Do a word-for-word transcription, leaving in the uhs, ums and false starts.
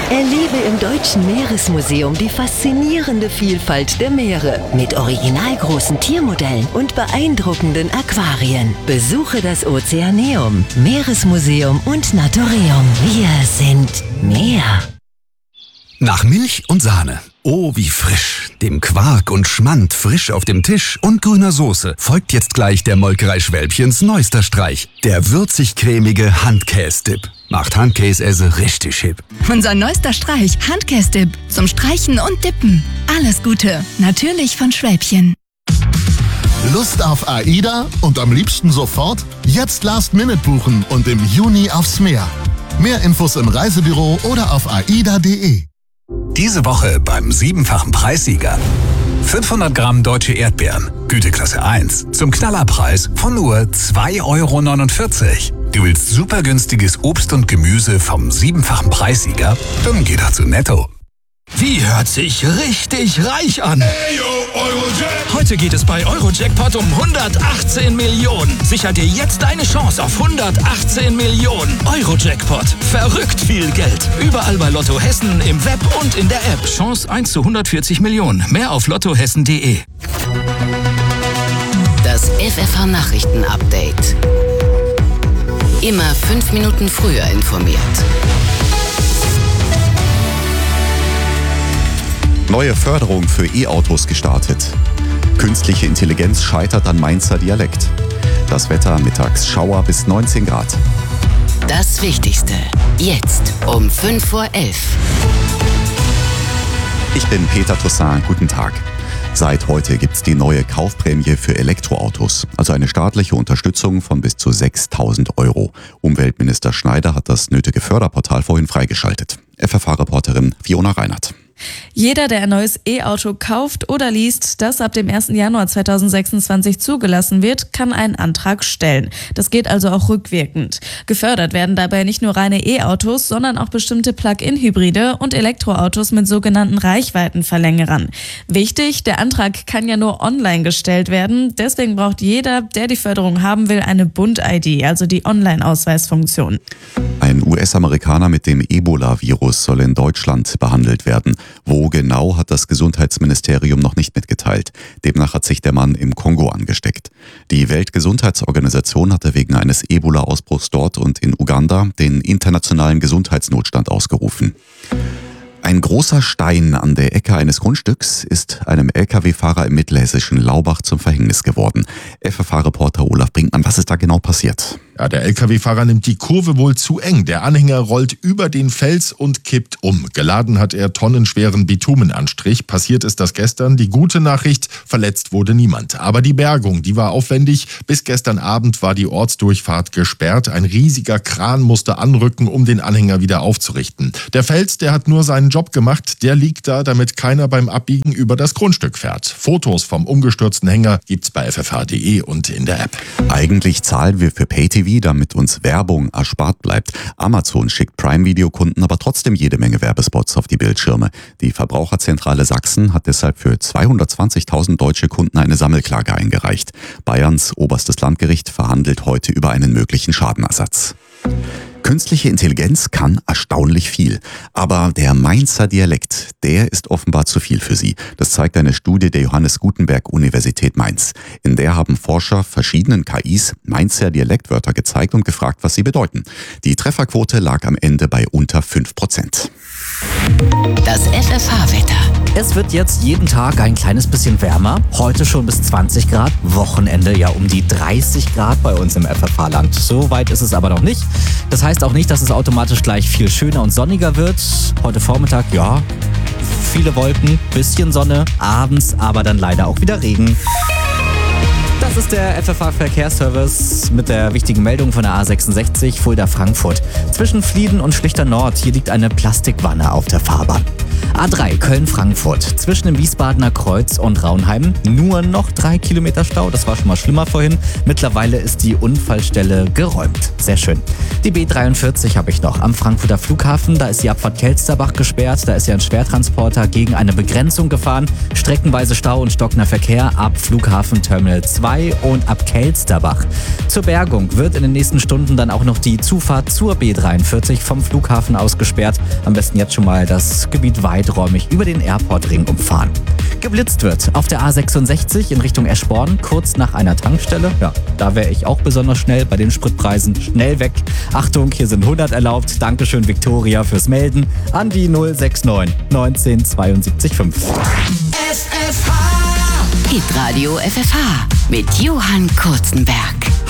Erlebe im Deutschen Meeresmuseum die faszinierende Vielfalt der Meere mit originalgroßen Tiermodellen und beeindruckenden Aquarien. Besuche das Ozeaneum, Meeresmuseum und Naturium. Wir sind Meer. Nach Milch und Sahne. Oh, wie frisch. Dem Quark und Schmand frisch auf dem Tisch und grüner Soße folgt jetzt gleich der Molkerei Schwälbchens neuester Streich. Der würzig-cremige Handkäse-Dip. Macht Handkäse richtig hip. Unser neuester Streich, Handkäse-Dip. Zum Streichen und Dippen. Alles Gute. Natürlich von Schwälbchen. Lust auf AIDA und am liebsten sofort? Jetzt Last Minute buchen und im Juni aufs Meer. Mehr Infos im Reisebüro oder auf aida punkt de. Diese Woche beim siebenfachen Preissieger. fünfhundert Gramm deutsche Erdbeeren, Güteklasse eins, zum Knallerpreis von nur zwei Euro neunundvierzig. Du willst super günstiges Obst und Gemüse vom siebenfachen Preissieger? Dann geh doch zu Netto. Wie hört sich richtig reich an? Hey, yo, Eurojackpot. Heute geht es bei Eurojackpot um hundertachtzehn Millionen. Sicher dir jetzt deine Chance auf hundertachtzehn Millionen. Eurojackpot. Verrückt viel Geld. Überall bei Lotto Hessen, im Web und in der App. Chance eins zu hundertvierzig Millionen. Mehr auf lottohessen punkt de. Das F F H-Nachrichten-Update. Immer fünf Minuten früher informiert. Neue Förderung für E-Autos gestartet. Künstliche Intelligenz scheitert an Mainzer Dialekt. Das Wetter mittags Schauer bis neunzehn Grad. Das Wichtigste. Jetzt um fünf vor elf. Ich bin Peter Toussaint. Guten Tag. Seit heute gibt's die neue Kaufprämie für Elektroautos, also eine staatliche Unterstützung von bis zu sechstausend Euro. Umweltminister Schneider hat das nötige Förderportal vorhin freigeschaltet. F F H-Reporterin Fiona Reinhardt. Jeder, der ein neues E-Auto kauft oder liest, das ab dem ersten Januar zweitausendsechsundzwanzig zugelassen wird, kann einen Antrag stellen. Das geht also auch rückwirkend. Gefördert werden dabei nicht nur reine E-Autos, sondern auch bestimmte Plug-in-Hybride und Elektroautos mit sogenannten Reichweitenverlängerern. Wichtig, der Antrag kann ja nur online gestellt werden. Deswegen braucht jeder, der die Förderung haben will, eine Bund-I D, also die Online-Ausweisfunktion. Ein U S-Amerikaner mit dem Ebola-Virus soll in Deutschland behandelt werden. Wo genau, hat das Gesundheitsministerium noch nicht mitgeteilt. Demnach hat sich der Mann im Kongo angesteckt. Die Weltgesundheitsorganisation hatte wegen eines Ebola-Ausbruchs dort und in Uganda den internationalen Gesundheitsnotstand ausgerufen. Ein großer Stein an der Ecke eines Grundstücks ist einem L K W-Fahrer im mittelhessischen Laubach zum Verhängnis geworden. F F H-Reporter Olaf Brinkmann, was ist da genau passiert? Ja, der L K W-Fahrer nimmt die Kurve wohl zu eng. Der Anhänger rollt über den Fels und kippt um. Geladen hat er tonnenschweren Bitumenanstrich. Passiert ist das gestern. Die gute Nachricht, verletzt wurde niemand. Aber die Bergung, die war aufwendig. Bis gestern Abend war die Ortsdurchfahrt gesperrt. Ein riesiger Kran musste anrücken, um den Anhänger wieder aufzurichten. Der Fels, der hat nur seinen Job gemacht. Der liegt da, damit keiner beim Abbiegen über das Grundstück fährt. Fotos vom umgestürzten Hänger gibt's bei f f h punkt de und in der App. Eigentlich zahlen wir für Pay T V, damit uns Werbung erspart bleibt. Amazon schickt Prime-Video-Kunden aber trotzdem jede Menge Werbespots auf die Bildschirme. Die Verbraucherzentrale Sachsen hat deshalb für zweihundertzwanzigtausend deutsche Kunden eine Sammelklage eingereicht. Bayerns oberstes Landgericht verhandelt heute über einen möglichen Schadenersatz. Künstliche Intelligenz kann erstaunlich viel. Aber der Mainzer Dialekt, der ist offenbar zu viel für sie. Das zeigt eine Studie der Johannes Gutenberg Universität Mainz. In der haben Forscher verschiedenen K Is Mainzer Dialektwörter gezeigt und gefragt, was sie bedeuten. Die Trefferquote lag am Ende bei unter fünf Prozent. Das F F H-Wetter. Es wird jetzt jeden Tag ein kleines bisschen wärmer. Heute schon bis zwanzig Grad. Wochenende ja um die dreißig Grad bei uns im F F H-Land. So weit ist es aber noch nicht. Das heißt auch nicht, dass es automatisch gleich viel schöner und sonniger wird. Heute Vormittag, ja, viele Wolken, bisschen Sonne. Abends aber dann leider auch wieder Regen. Das ist der F F H-Verkehrsservice mit der wichtigen Meldung von der A sechsundsechzig Fulda-Frankfurt. Zwischen Flieden und Schlichter Nord, hier liegt eine Plastikwanne auf der Fahrbahn. A drei Köln-Frankfurt. Zwischen dem Wiesbadener Kreuz und Raunheim nur noch drei Kilometer Stau. Das war schon mal schlimmer vorhin. Mittlerweile ist die Unfallstelle geräumt. Sehr schön. Die B dreiundvierzig habe ich noch am Frankfurter Flughafen. Da ist die Abfahrt Kelsterbach gesperrt. Da ist ja ein Schwertransporter gegen eine Begrenzung gefahren. Streckenweise Stau und stockender Verkehr ab Flughafen Terminal zwei und ab Kelsterbach. Zur Bergung wird in den nächsten Stunden dann auch noch die Zufahrt zur B dreiundvierzig vom Flughafen aus gesperrt. Am besten jetzt schon mal das Gebiet weiträumig über den Airportring umfahren. Geblitzt wird auf der A sechsundsechzig in Richtung Eschborn, kurz nach einer Tankstelle. Ja, da wäre ich auch besonders schnell bei den Spritpreisen. Schnell weg. Achtung, hier sind hundert erlaubt. Dankeschön, Viktoria, fürs Melden an die null sechs neun neunzehn zweiundsiebzig fünf. F F H. Hitradio F F H mit Johann Kurzenberg.